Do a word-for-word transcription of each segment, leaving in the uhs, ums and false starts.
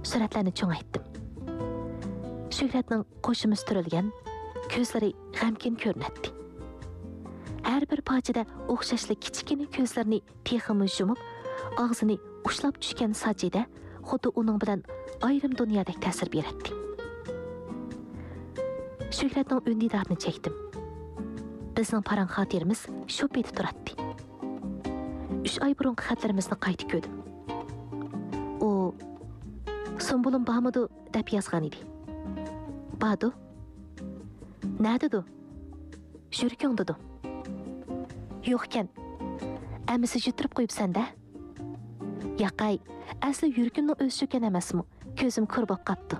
suratlarni cho'ngaytdim. Shuhratning qo'shimiz turilgan, ko'zlari g'amkin ko'rinadi. Har bir pochada o'xshashli kichkina ko'zlarini teximi yumib, og'zini ushlab tushgan Sajida xuddi uning bilan ayrim dunyodek ta'sir beradi. Shuhratning undidarini chekdim. Bizning parang xotiramiz shu betib turadi. Uch oy burungi xatlarimizni qayta ko'rdim. U Sombulim Bahmudu deb yozgan edi. Badu? Nadidu? Shurkong dedi. Yo'q ekan. Amisi jutirib qo'yibsan-da. Yaqay, asli yurkinning o'zi shukan emasmi? Ko'zim ko'r bo'lib qapti.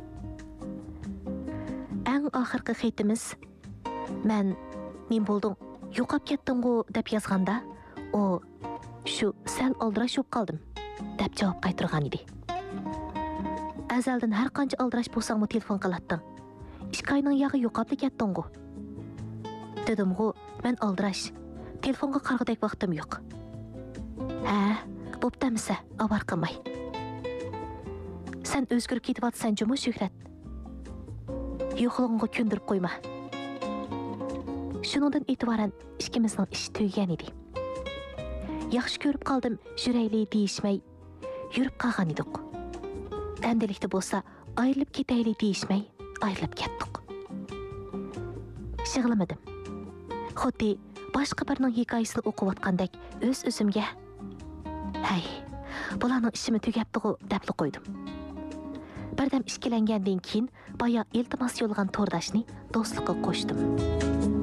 Eng oxirgi xatimiz men nim bo'lding, yo'qab ketding-ku deb yozganda, u shu sal oldirash bo'lib qoldim deb javob qaytargan edi. Azaldan har qancha oldirash bo'lsangmi telefon qilatding. ikki oyning yog'i yo'qab ketding-ku. Dedim-ku, men oldirash, telefonga qarg'idek vaqtim yo'q. Ha, bo'ptamisa, avar qilmay. Sen o'zgarib ketyapsan, jumi Shuhrat. Yo'qlig'ingga ko'ndirib qo'yma. Shuningdan e'tiboran ikkimizning ish tugagan edi. Yaxshi ko'rib qoldim, yurayli deyishmay, yurib qolgan edik. Endilikda bo'lsa, ayrilib ketayli deyishmay, ayrilib ketdik. Shig'lamadim. Xuddi boshqa birning hikoyasini o'qiyotgandek o'z-o'zimga, "Hay, bularning ishimi tugabdi-ku" deb qo'ydim. Birdam ishkilangandan keyin boya iltimos yo'lgan to'rdashni do'stlikqa qo'shdim.